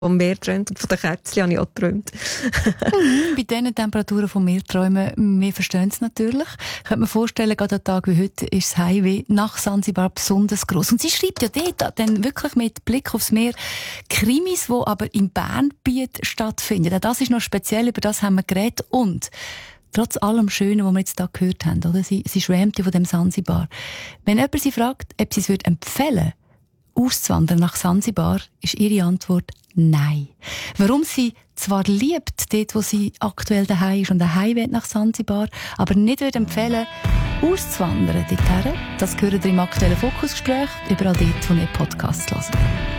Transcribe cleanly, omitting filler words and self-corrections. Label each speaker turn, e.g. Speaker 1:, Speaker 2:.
Speaker 1: vom Meer träumt und von den Kätzchen habe ich auch geträumt.
Speaker 2: Bei diesen Temperaturen vom Meer träumen, wir verstehen es natürlich. Ich könnte mir vorstellen, gerade an Tag wie heute ist das Heimweh nach Sansibar besonders gross. Und sie schreibt ja dort dann wirklich mit Blick aufs Meer Krimis, die aber im Bernbiet stattfinden. Auch das ist noch speziell, über das haben wir geredet. Und trotz allem Schönen, was wir jetzt hier gehört haben, oder? Sie schwärmt ja von dem Sansibar. Wenn jemand sie fragt, ob sie es empfehlen würde, auszuwandern nach Sansibar, ist ihre Antwort nein. Warum sie zwar liebt, dort wo sie aktuell daheim ist und daheim will nach Sansibar, aber nicht würde empfehlen, auszuwandern dorthin, das gehört im aktuellen Fokusgespräch, überall dort, wo ihr Podcasts hören.